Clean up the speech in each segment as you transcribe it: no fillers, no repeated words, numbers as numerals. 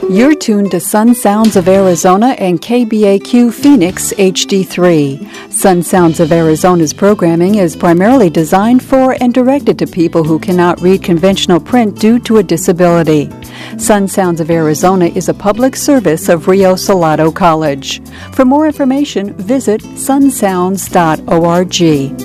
You're tuned to Sun Sounds of Arizona and KBAQ Phoenix HD3. Sun Sounds of Arizona's programming is primarily designed for and directed to people who cannot read conventional print due to a disability. Sun Sounds of Arizona is a public service of Rio Salado College. For more information, visit sunsounds.org.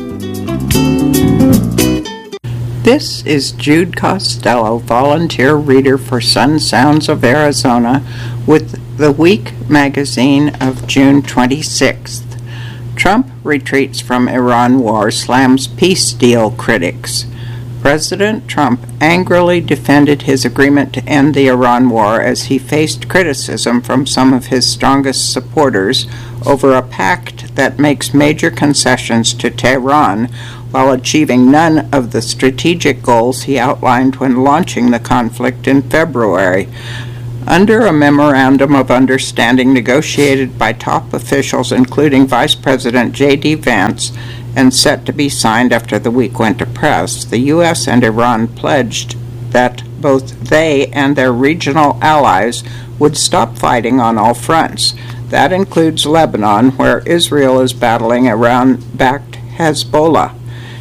This is Jude Costello, volunteer reader for Sun Sounds of Arizona, with the Week magazine of June 26th. Trump retreats from Iran war, slams peace deal critics. President Trump angrily defended his agreement to end the Iran war as he faced criticism from some of his strongest supporters over a pact that makes major concessions to Tehran while achieving none of the strategic goals he outlined when launching the conflict in February. Under a memorandum of understanding negotiated by top officials, including Vice President J.D. Vance, and set to be signed after the week went to press, the U.S. and Iran pledged that both they and their regional allies would stop fighting on all fronts. That includes Lebanon, where Israel is battling Iran-backed Hezbollah.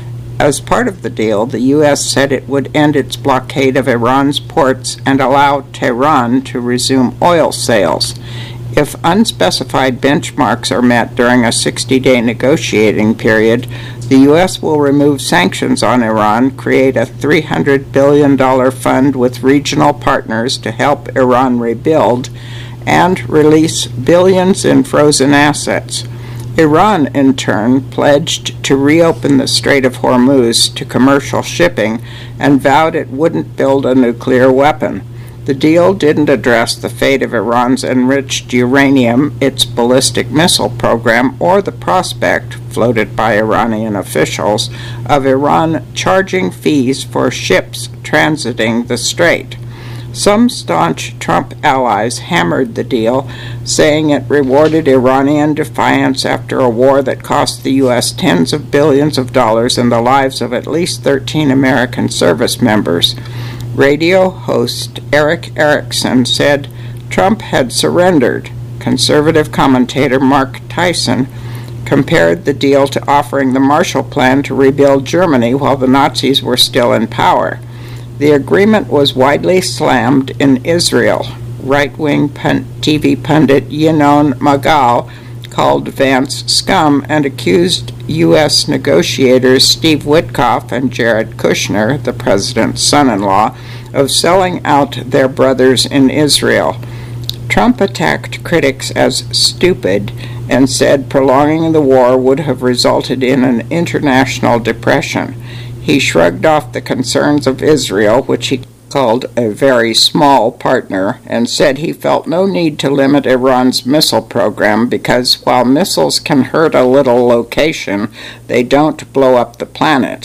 As part of the deal, the U.S. said it would end its blockade of Iran's ports and allow Tehran to resume oil sales. If unspecified benchmarks are met during a 60-day negotiating period, the U.S. will remove sanctions on Iran, create a $300 billion fund with regional partners to help Iran rebuild, and release billions in frozen assets. Iran, in turn, pledged to reopen the Strait of Hormuz to commercial shipping and vowed it wouldn't build a nuclear weapon. The deal didn't address the fate of Iran's enriched uranium, its ballistic missile program, or the prospect, floated by Iranian officials, of Iran charging fees for ships transiting the strait. Some staunch Trump allies hammered the deal, saying it rewarded Iranian defiance after a war that cost the U.S. tens of billions of dollars and the lives of at least 13 American service members. Radio host Eric Erickson said Trump had surrendered. Conservative commentator Mark Tyson compared the deal to offering the Marshall Plan to rebuild Germany while the Nazis were still in power. The agreement was widely slammed in Israel. Right-wing TV pundit Ynnon Magal called Vance scum and accused U.S. negotiators Steve Witkoff and Jared Kushner, the president's son-in-law, of selling out their brothers in Israel. Trump attacked critics as stupid and said prolonging the war would have resulted in an international depression. He shrugged off the concerns of Israel, which he called a very small partner, and said he felt no need to limit Iran's missile program because while missiles can hurt a little location, they don't blow up the planet.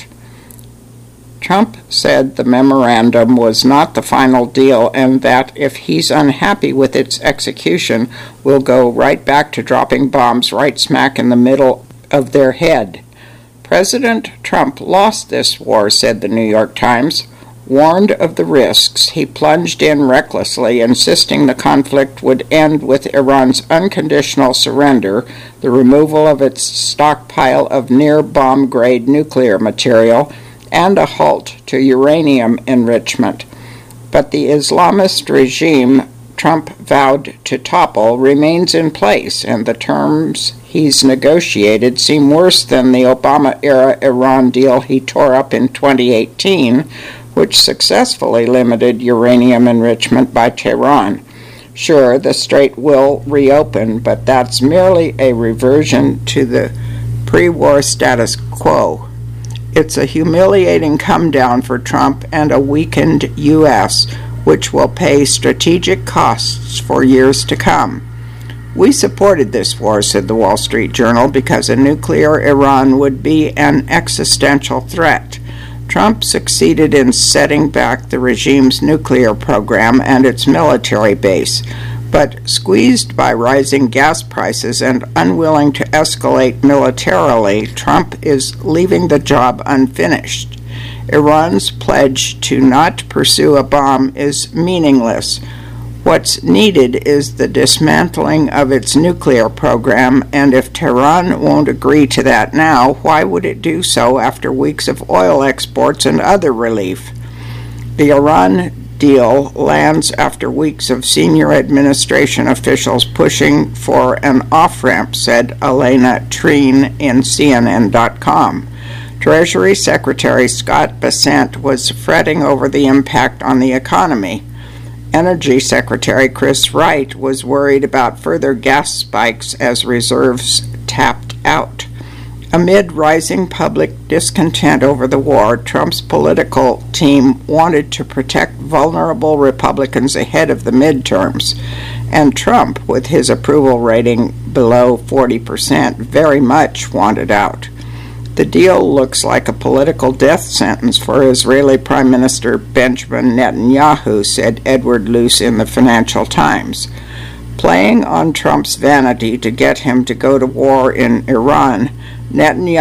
Trump said the memorandum was not the final deal and that if he's unhappy with its execution, we'll go right back to dropping bombs right smack in the middle of their head. President Trump lost this war, said the New York Times. Warned of the risks, he plunged in recklessly, insisting the conflict would end with Iran's unconditional surrender, the removal of its stockpile of near-bomb-grade nuclear material, and a halt to uranium enrichment. But the Islamist regime Trump vowed to topple remains in place, and the terms he's negotiated seem worse than the Obama-era Iran deal he tore up in 2018, which successfully limited uranium enrichment by Tehran. Sure, the strait will reopen, but that's merely a reversion to the pre-war status quo. It's a humiliating come-down for Trump and a weakened U.S., which will pay strategic costs for years to come. We supported this war, said the Wall Street Journal, because a nuclear Iran would be an existential threat. Trump succeeded in setting back the regime's nuclear program and its military base, but squeezed by rising gas prices and unwilling to escalate militarily, Trump is leaving the job unfinished. Iran's pledge to not pursue a bomb is meaningless. What's needed is the dismantling of its nuclear program, and if Tehran won't agree to that now, why would it do so after weeks of oil exports and other relief? The Iran deal lands after weeks of senior administration officials pushing for an off-ramp, said Elena Treen in CNN.com. Treasury Secretary Scott Bessent was fretting over the impact on the economy. Energy Secretary Chris Wright was worried about further gas spikes as reserves tapped out. Amid rising public discontent over the war, Trump's political team wanted to protect vulnerable Republicans ahead of the midterms, and Trump, with his approval rating below 40%, very much wanted out. The deal looks like a political death sentence for Israeli Prime Minister Benjamin Netanyahu, said Edward Luce in the Financial Times. Playing on Trump's vanity to get him to go to war in Iran, Netanyahu